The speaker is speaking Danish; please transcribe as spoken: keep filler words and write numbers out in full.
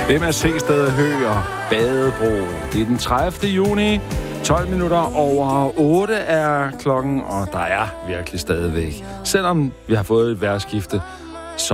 M R C-stedet Hø og Badebro. Det er den tredivte juni. tolv minutter over otte er klokken, og der er virkelig stadigvæk. Selvom vi har fået et vejrskifte,